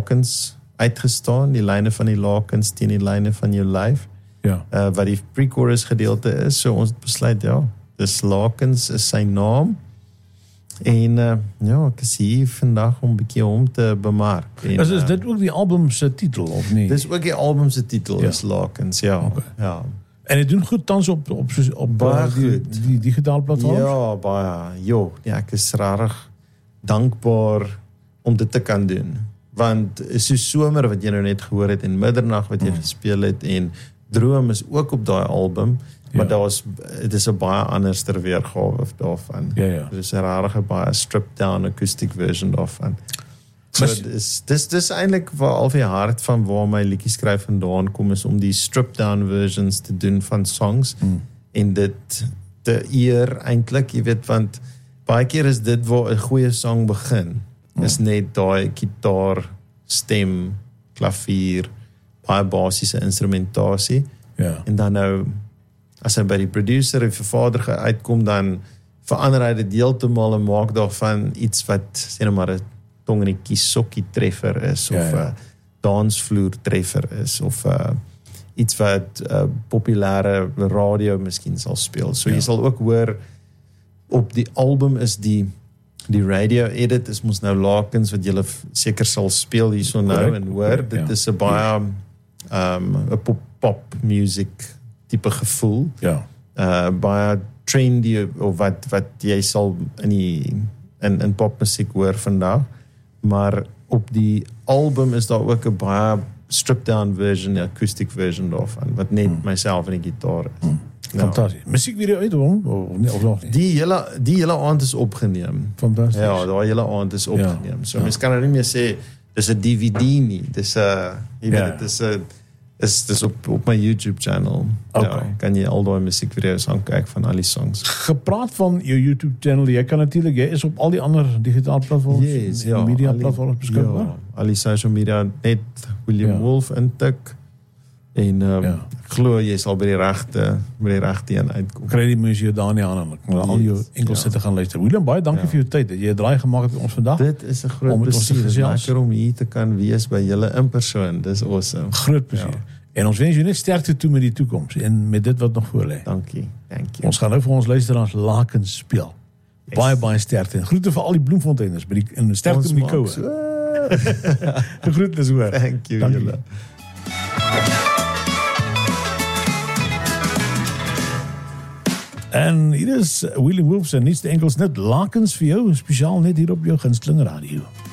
lakens uitgestaan, die lyne van die lakens teen die lyne van jou lyf, wat die pre-chorus gedeelte is, so ons het besluit, dis lakens is sy naam, en ek is hier vandag om 'n bietjie hom te bemark. En, is dit ook die album se titel, of nie? Dis ook die album se titel, is lakens, Okay. En het doen goed tans op die digitale platforms? Ja, baie. Ek is rarig dankbaar om dit te kan doen. Want so somer wat jy nou net gehoor het en middernag wat jy gespeel het en Droom is ook op daai album, maar dit is 'n baie anderster weergawe daarvan. Dit is 'n rarige baie stripped down acoustic version daarvan. So dis eintlik waar al die hart van waar my liedjies skryf vandaan kom, is om die stripped down versions te doen van songs en dit te eer eintlik, jy weet, want baie keer is dit waar 'n goeie song begin. Is net daai gitaar, stem, klavier, baie basiese instrumentasie. En dan nou, as hy by die producer en vervaardiger uitkom, dan verander hy dit heeltemal en maak daarvan iets wat, sê nou maar, 'n tong in die kies sokkie treffer is, of 'n dansvloer treffer is, of iets wat populêre radio miskien sal speel. So jy sal ook hoor, op die album is die radio edit is mos nou lakens wat julle seker sal speel hierso nou en hoor. Dit is 'n baie 'n pop music tipe gevoel. Baie trendy of wat jy sal in popmusiek hoor vandag. Maar op die album is daar ook 'n baie stripped down version, 'n acoustic version daarvan, wat net myself en die gitaar is. Fantastisch. Musiekvideo uit hom? Of nog nie? Die hele aand is opgeneem. Fantastisch. Ja, daai hele aand is opgeneem. So mens kan nou nie meer sê, dis 'n DVD nie. Dis 'n, jy weet, dis op my YouTube channel. Kan jy al daai musiekvideo's aankyk van al die songs. Gepraat van jou YouTube channel, jy is op al die ander digitale platforms en media platforms beskikbaar? Al die social media, net William Wolf intik. En glo jy sal by die regte een uitkom. Kry die musie daar nie aan al jou enkelsitte gaan luister. William, baie dankie vir jou tyd dat jy 'n draai gemaak het met ons vandag. Dit is 'n groot plesier. Lekker om hier te kan wees by julle in persoon. Dis awesome. Groot plesier. En ons wens jou net sterkte toe met die toekoms en met dit wat nog voor lê. Dankie. Ons gaan nou vir ons luisteraars lakens speel. Baie sterkte. En groete vir al die Bloemfonteiners by die sterkte met die koue. De groetnis hoor. Thank you julle. En hier is William Wolf se nuutste enkels net lakens vir jou, spesiaal net hier op jou gunsteling radio.